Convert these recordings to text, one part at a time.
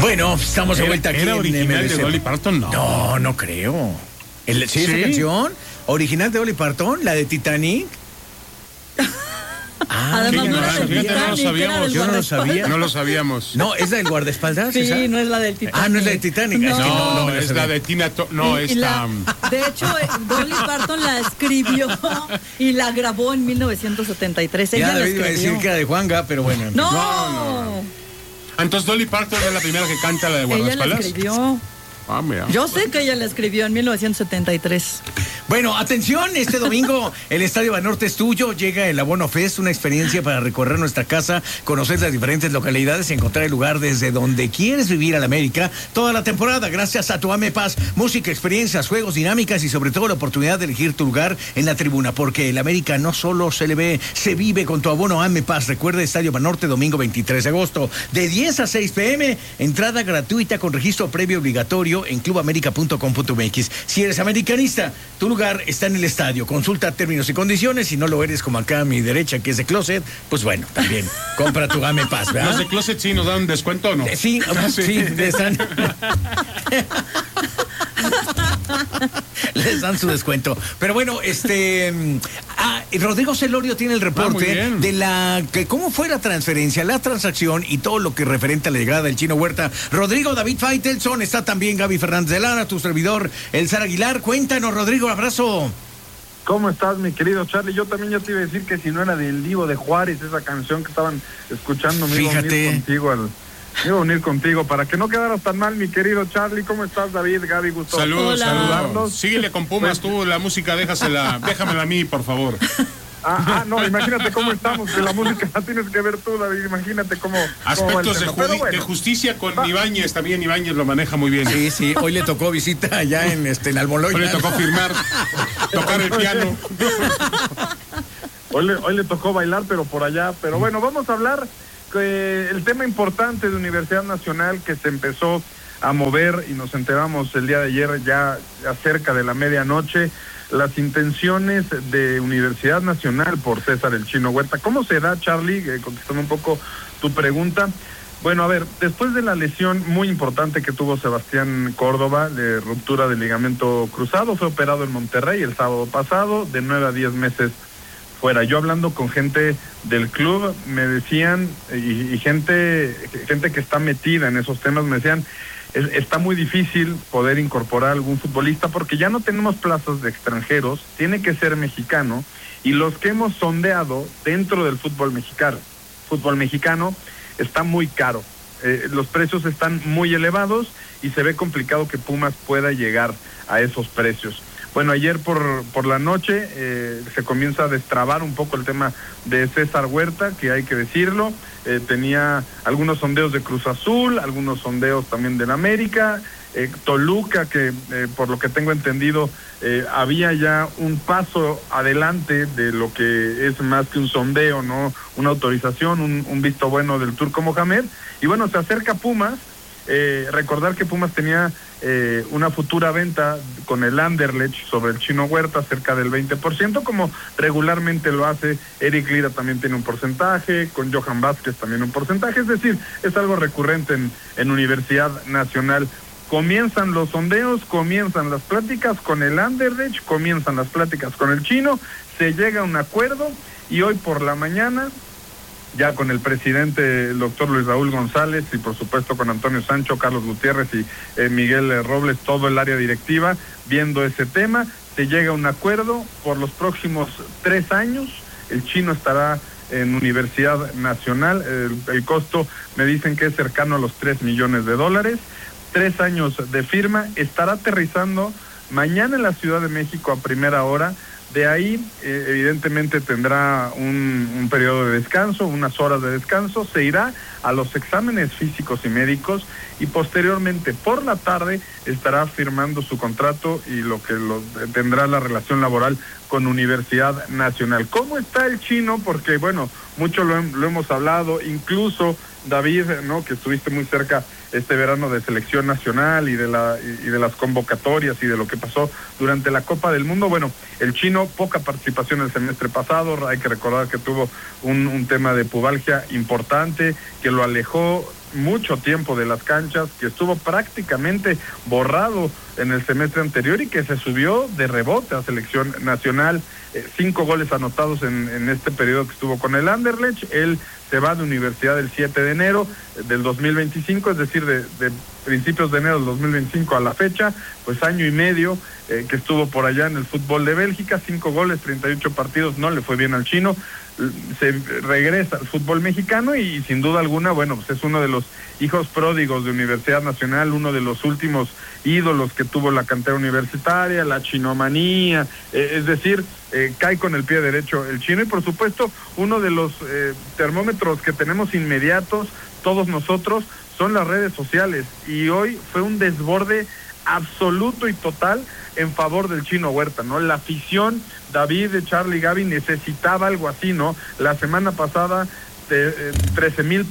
Bueno, estamos de vuelta aquí. ¿Era en original MBC. de Dolly Parton? No. No creo. ¿Sí, esa canción? ¿Original de Dolly Parton? ¿La de Titanic? Además, no era del Fíjate, no lo Titanic, era sabíamos. del Yo no lo sabía. No lo sabíamos. No, ¿es la del guardaespaldas? Sí, esa? no es la del Titanic. Ah, no es la de Titanic. Es que No, me la es sabía. la de Tina. No, Y esta. de hecho, Dolly Parton la escribió y la grabó en 1973. Ella Ya la David iba a escribió. decir que era de Juanga, pero bueno. No, Entonces Dolly Parton es la primera que canta la de ella la guardaespaldas. escribió. Ah, mira. Yo sé que ella la escribió en 1973. Bueno, atención, este domingo el Estadio Banorte es tuyo, llega el Abono Fest, una experiencia para recorrer nuestra casa, conocer las diferentes localidades y encontrar el lugar desde donde quieres vivir al América toda la temporada, gracias a tu AMEPAS, música, experiencias, juegos, dinámicas y sobre todo la oportunidad de elegir tu lugar en la tribuna, porque el América no solo se le ve, se vive con tu abono AMEPAS. Recuerda, Estadio Banorte, domingo 23 de agosto, de 10 a 6 p.m, entrada gratuita con registro previo obligatorio en clubamerica.com.mx. Si eres americanista, tu lugar está en el estadio. Consulta términos y condiciones. Si no lo eres, como acá a mi derecha, que es de Closet, pues bueno, también compra tu AMEPAS, ¿verdad? ¿Los de Closet sí nos dan descuento o no? Sí, les dan. Les dan su descuento. Pero bueno, Rodrigo Celorio tiene el reporte de cómo fue la transferencia, la transacción y todo lo que referente a la llegada del Chino Huerta. Rodrigo, David Faitelson, está también Gaby Fernández de Lara, tu servidor, El Zar Aguilar. Cuéntanos, Rodrigo, abrazo. ¿Cómo estás, mi querido Charlie? Yo también ya te iba a decir que si no era del Divo de Juárez, esa canción que estaban escuchando, me iba a unir contigo para que no quedaras tan mal, mi querido Charlie. ¿Cómo estás, David, Gaby? Gusto saludos. Síguele con Pumas, tú la música déjamela a mí, por favor. No, imagínate cómo estamos, que la música la tienes que ver tú, David, imagínate cómo aspectos de justicia con Ibáñez, también Ibáñez lo maneja muy bien. Sí, hoy le tocó visita allá en Almoloya. Hoy le tocó firmar, tocar el piano. Hoy le tocó bailar, pero por allá. Pero bueno, vamos a hablar el tema importante de Universidad Nacional que se empezó a mover y nos enteramos el día de ayer ya cerca de la medianoche, las intenciones de Universidad Nacional por César el Chino Huerta. ¿Cómo se da, Charlie? Contestando un poco tu pregunta. Bueno, a ver, después de la lesión muy importante que tuvo Sebastián Córdoba, de ruptura del ligamento cruzado, fue operado en Monterrey el sábado pasado, de 9 a 10 meses fuera. Yo hablando con gente del club, me decían, y gente que está metida en esos temas, me decían, está muy difícil poder incorporar algún futbolista porque ya no tenemos plazas de extranjeros, tiene que ser mexicano, y los que hemos sondeado dentro del fútbol mexicano está muy caro, los precios están muy elevados y se ve complicado que Pumas pueda llegar a esos precios. Bueno, ayer por la noche se comienza a destrabar un poco el tema de César Huerta, que hay que decirlo, tenía algunos sondeos de Cruz Azul, algunos sondeos también del América, Toluca, que por lo que tengo entendido había ya un paso adelante de lo que es más que un sondeo, ¿no? Una autorización, un visto bueno del Turco Mohamed, y bueno, se acerca Pumas. Recordar que Pumas tenía una futura venta con el Anderlecht sobre el Chino Huerta cerca del 20%, como regularmente lo hace. Eric Lira también tiene un porcentaje, con Johan Vázquez también un porcentaje, es decir, es algo recurrente en Universidad Nacional. Comienzan los sondeos, comienzan las pláticas con el Anderlecht, comienzan las pláticas con el Chino, se llega a un acuerdo y hoy por la mañana, ya con el presidente, el doctor Luis Raúl González, y por supuesto con Antonio Sancho, Carlos Gutiérrez y Miguel Robles, todo el área directiva, viendo ese tema, se llega a un acuerdo por los próximos 3 años, el Chino estará en Universidad Nacional, el costo me dicen que es cercano a los $3 millones, 3 años de firma, estará aterrizando mañana en la Ciudad de México a primera hora. De ahí, evidentemente, tendrá un periodo de descanso, unas horas de descanso, se irá a los exámenes físicos y médicos y posteriormente, por la tarde, estará firmando su contrato y tendrá la relación laboral con Universidad Nacional. ¿Cómo está el Chino? Porque, bueno, mucho lo hemos hablado, incluso David, ¿no?, que estuviste muy cerca este verano de selección nacional y de las convocatorias y de lo que pasó durante la Copa del Mundo. Bueno, el Chino, poca participación el semestre pasado, hay que recordar que tuvo un tema de pubalgia importante que lo alejó mucho tiempo de las canchas, que estuvo prácticamente borrado en el semestre anterior y que se subió de rebote a selección nacional. 5 goles anotados en este periodo que estuvo con el Anderlecht. Él se va de universidad el 7 de enero del 2025, es decir, de principios de enero del 2025 a la fecha, pues año y medio que estuvo por allá en el fútbol de Bélgica. 5 goles, 38 partidos, no le fue bien al chino. Se regresa al fútbol mexicano y sin duda alguna, bueno, pues es uno de los hijos pródigos de Universidad Nacional, uno de los últimos ídolos que tuvo la cantera universitaria, la chinomanía, es decir, cae con el pie derecho el chino. Y por supuesto, uno de los termómetros que tenemos inmediatos, todos nosotros, son las redes sociales, y hoy fue un desborde absoluto y total en favor del Chino Huerta, ¿no? La afición, David, Charlie, Gaby, necesitaba algo así, ¿no? La semana pasada 17,000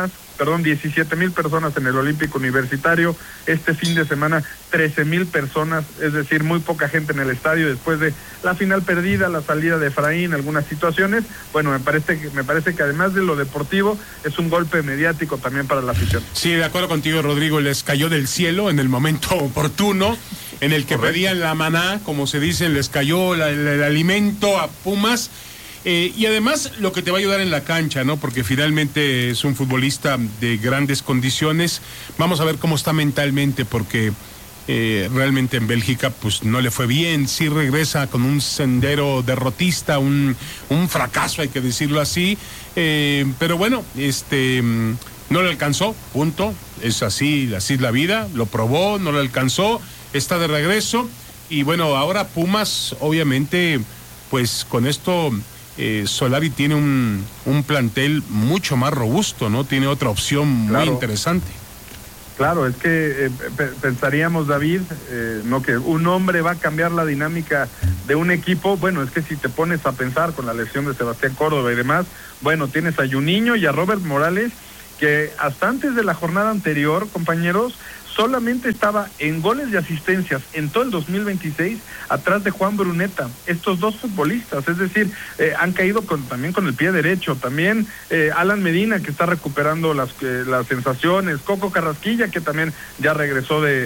personas en el Olímpico Universitario. Este fin de semana 13,000 personas, es decir, muy poca gente en el estadio después de la final perdida, la salida de Efraín, algunas situaciones. Bueno, me parece que además de lo deportivo es un golpe mediático también para la afición. Sí, de acuerdo contigo, Rodrigo, les cayó del cielo en el momento oportuno, en el que pedían la maná, como se dice, les cayó el alimento a Pumas. Y además lo que te va a ayudar en la cancha, ¿no? Porque finalmente es un futbolista de grandes condiciones. Vamos a ver cómo está mentalmente, porque realmente en Bélgica pues no le fue bien. Sí regresa con un sendero derrotista, un fracaso, hay que decirlo así. Pero bueno, no le alcanzó, punto. Es así es la vida. Lo probó, no le alcanzó. Está de regreso. Y bueno, ahora Pumas, obviamente, pues con esto... Solari tiene un plantel mucho más robusto, ¿no? Tiene otra opción muy interesante. Claro, es que pensaríamos, David, no que un hombre va a cambiar la dinámica de un equipo. Bueno, es que si te pones a pensar con la lesión de Sebastián Córdoba y demás, bueno, tienes a Juninho y a Robert Morales, que hasta antes de la jornada anterior, compañeros, solamente estaba en goles y asistencias en todo el 2026 atrás de Juan Bruneta. Estos dos futbolistas, es decir, han caído también con el pie derecho. También Alan Medina, que está recuperando las sensaciones. Coco Carrasquilla, que también ya regresó de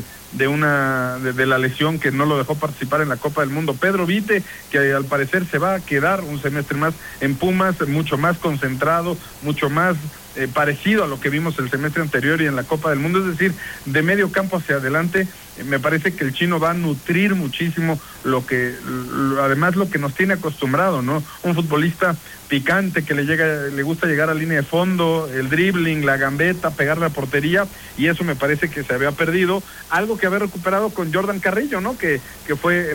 la lesión que no lo dejó participar en la Copa del Mundo. Pedro Vite, que al parecer se va a quedar un semestre más en Pumas, mucho más concentrado, mucho más parecido a lo que vimos el semestre anterior y en la Copa del Mundo, es decir, de medio campo hacia adelante. Me parece que el chino va a nutrir muchísimo además lo que nos tiene acostumbrado, ¿no? Un futbolista picante que le gusta llegar a línea de fondo, el dribbling, la gambeta, pegar la portería, y eso me parece que se había perdido, algo que había recuperado con Jordan Carrillo, ¿no? Que fue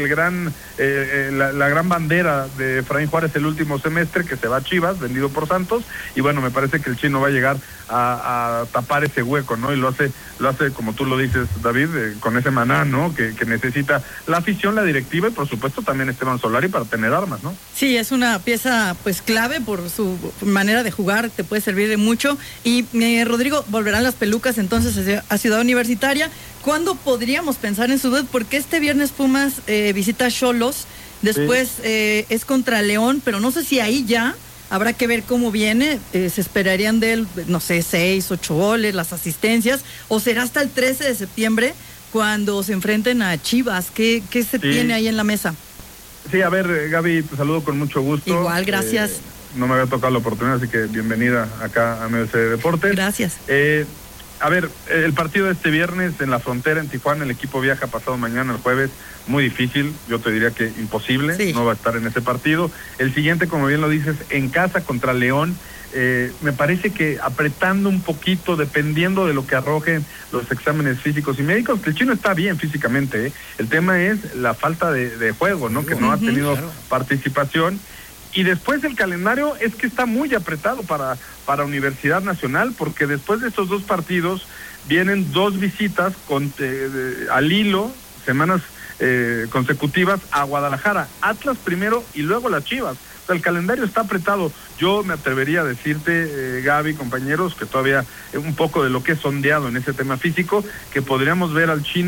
la gran bandera de Efraín Juárez el último semestre, que se va a Chivas, vendido por Santos, y bueno, me parece que el chino va a llegar a tapar ese hueco, ¿no? Y lo hace como tú lo dices, David, con ese maná, ¿no? Que necesita la afición, la directiva y por supuesto también Esteban Solari para tener armas, ¿no? Sí, es una pieza pues clave por su manera de jugar, te puede servir de mucho. Y Rodrigo, volverán las pelucas entonces a Ciudad Universitaria. ¿Cuándo podríamos pensar en su debut? Porque este viernes Pumas visita a Xolos, después es contra León, pero no sé si ahí ya habrá que ver cómo viene. Se esperarían de él, no sé, 6, 8 goles, las asistencias, o será hasta el 13 de septiembre cuando se enfrenten a Chivas. ¿Qué se tiene ahí en la mesa? Sí, a ver, Gaby, te saludo con mucho gusto. Igual, gracias. No me había tocado la oportunidad, así que bienvenida acá a MLC Deportes. Gracias. A ver, el partido de este viernes en la frontera, en Tijuana, el equipo viaja pasado mañana, el jueves, muy difícil, yo te diría que imposible, no va a estar en ese partido. El siguiente, como bien lo dices, en casa contra León. Me parece que apretando un poquito, dependiendo de lo que arrojen los exámenes físicos y médicos, que el chino está bien físicamente, el tema es la falta de juego, ¿no? Que no ha tenido participación. Y después el calendario es que está muy apretado para Universidad Nacional, porque después de estos 2 partidos vienen 2 visitas al hilo, semanas consecutivas a Guadalajara, Atlas primero y luego las Chivas. O sea, el calendario está apretado. Yo me atrevería a decirte, Gaby, compañeros, que todavía un poco de lo que he sondeado en ese tema físico, que podríamos ver al chino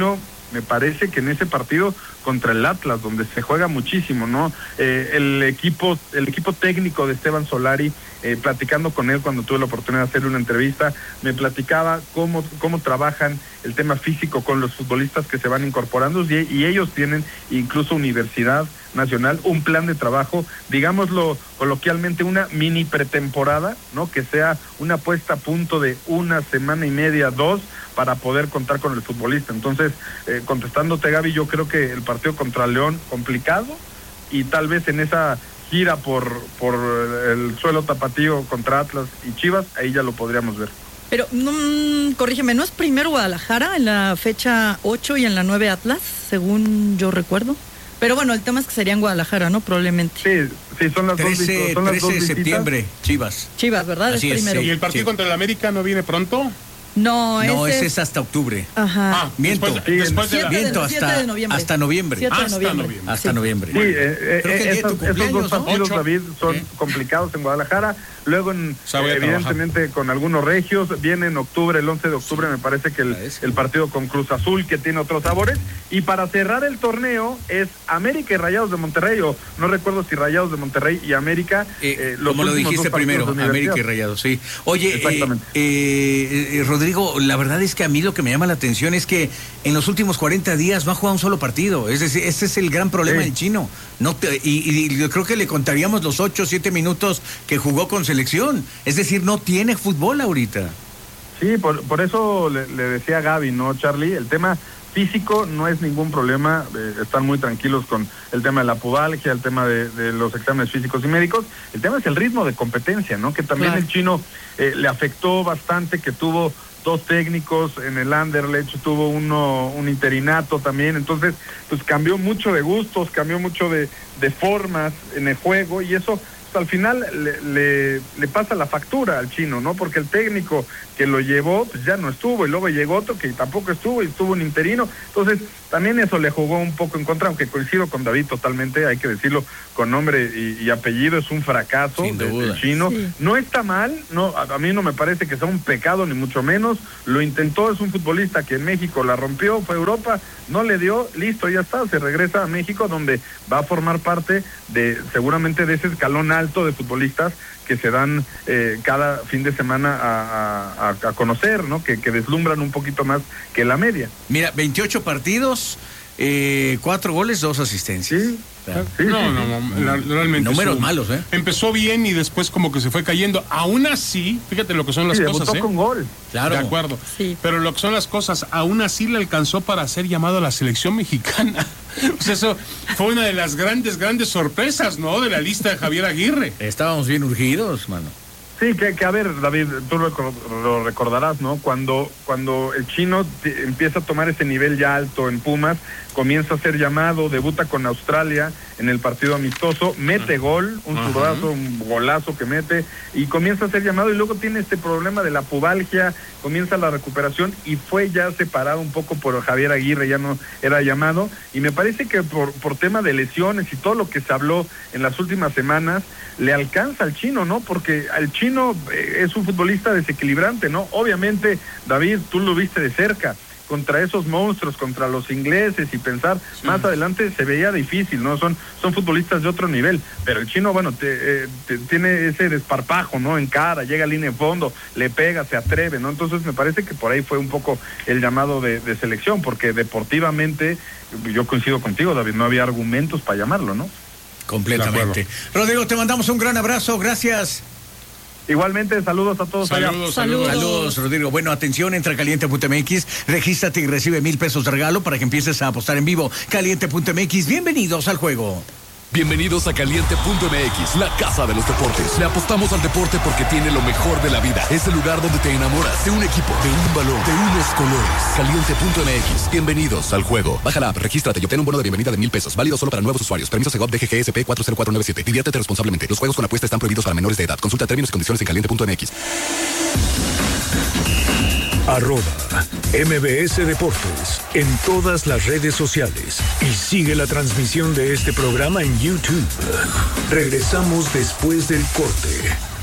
me parece que en ese partido contra el Atlas, donde se juega muchísimo, ¿no? El equipo técnico de Esteban Solari, platicando con él cuando tuve la oportunidad de hacerle una entrevista, me platicaba cómo trabajan el tema físico con los futbolistas que se van incorporando, y ellos tienen incluso Universidad Nacional un plan de trabajo, digámoslo coloquialmente, una mini pretemporada, ¿no? Que sea una puesta a punto de 1 semana y media, 2, para poder contar con el futbolista. Entonces, contestándote, Gaby, yo creo que el partido contra León complicado, y tal vez en esa gira por el suelo tapatío contra Atlas y Chivas, ahí ya lo podríamos ver. Pero, corrígeme, ¿no es primero Guadalajara en la fecha 8 y en la 9 Atlas, según yo recuerdo? Pero bueno, el tema es que sería en Guadalajara, ¿no? Probablemente. Sí, son las 13 de septiembre, Chivas. Chivas, ¿verdad? Así es primero. sí. ¿Y el partido contra el América no viene pronto? No, ese es hasta octubre. Ajá. Miento. Después de la... Miento, 7 de noviembre. hasta noviembre. 7 de noviembre. Hasta noviembre. Sí, Creo que esos dos partidos, ¿no? David, son complicados en Guadalajara. Luego, evidentemente, con algunos regios. Viene en octubre, el 11 de octubre, me parece que el partido con Cruz Azul, que tiene otros sabores. Y para cerrar el torneo es América y Rayados de Monterrey, o no recuerdo si Rayados de Monterrey y América. Como lo dijiste primero, América y Rayados, sí. Oye, Rodrigo, la verdad es que a mí lo que me llama la atención es que en los últimos 40 días no ha jugado un solo partido. Es decir, ese es el gran problema del chino. Y yo creo que le contaríamos los 8 o 7 minutos que jugó con selección. Es decir, no tiene fútbol ahorita. Sí, por eso le decía a Gaby, ¿no, Charlie? El tema físico no es ningún problema. Están muy tranquilos con el tema de la pubalgia, el tema de los exámenes físicos y médicos. El tema es el ritmo de competencia, ¿no? Que también el chino le afectó bastante, que tuvo 2 técnicos en el Anderlecht, tuvo un interinato también. Entonces, pues cambió mucho de gustos, cambió mucho de formas en el juego, y eso al final le pasa la factura al chino, ¿no? Porque el técnico que lo llevó, pues ya no estuvo, y luego llegó otro que tampoco estuvo, y estuvo un interino. Entonces, también eso le jugó un poco en contra, aunque coincido con David totalmente, hay que decirlo con nombre y apellido, es un fracaso del chino. Sí. No está mal, no, a mí no me parece que sea un pecado, ni mucho menos. Lo intentó, es un futbolista que en México la rompió, fue a Europa, no le dio, listo, ya está, se regresa a México, donde va a formar parte seguramente de ese escalón alto de futbolistas que se dan cada fin de semana a conocer, ¿no? Que deslumbran un poquito más que la media. Mira, 28 partidos, 4 goles, 2 asistencias. Sí. Claro. Realmente números malos, ¿eh? Empezó bien y después como que se fue cayendo. Aún así, fíjate lo que son las cosas, debutó con gol. Claro. De acuerdo. Sí. Pero lo que son las cosas, aún así le alcanzó para ser llamado a la selección mexicana. Pues eso fue una de las grandes sorpresas, ¿no? De la lista de Javier Aguirre. Estábamos bien urgidos, mano. Sí, que a ver, David, tú lo recordarás, ¿no? Cuando el chino empieza a tomar ese nivel ya alto en Pumas, comienza a ser llamado, debuta con Australia en el partido amistoso, mete gol, un zurdazo, un golazo que mete, y comienza a ser llamado, y luego tiene este problema de la pubalgia, comienza la recuperación, y fue ya separado un poco por Javier Aguirre, ya no era llamado, y me parece que por tema de lesiones y todo lo que se habló en las últimas semanas, le alcanza al chino, ¿no? Porque al chino es un futbolista desequilibrante, ¿no? Obviamente, David, tú lo viste de cerca, contra esos monstruos, contra los ingleses, y pensar más adelante se veía difícil, ¿no? Son futbolistas de otro nivel, pero el chino, bueno, tiene ese desparpajo, ¿no? En cara, llega a línea de fondo, le pega, se atreve, ¿no? Entonces me parece que por ahí fue un poco el llamado de selección, porque deportivamente, yo coincido contigo, David, no había argumentos para llamarlo, ¿no? Completamente. Rodrigo, te mandamos un gran abrazo, gracias. Igualmente, saludos a todos. Saludos, Rodrigo. Bueno, atención, entra a Caliente.mx, regístrate y recibe 1,000 pesos de regalo para que empieces a apostar en vivo. Caliente.mx, bienvenidos al juego. Bienvenidos a Caliente.mx, la casa de los deportes. Le apostamos al deporte porque tiene lo mejor de la vida. Es el lugar donde te enamoras de un equipo, de un balón, de unos colores. Caliente.mx, bienvenidos al juego. Baja la app, regístrate y obtén un bono de bienvenida de 1,000 pesos. Válido solo para nuevos usuarios. Permiso Segov DGGSP 40497. Diviértete responsablemente. Los juegos con apuesta están prohibidos para menores de edad. Consulta términos y condiciones en Caliente.mx. @MBS Deportes en todas las redes sociales y sigue la transmisión de este programa en YouTube. Regresamos después del corte.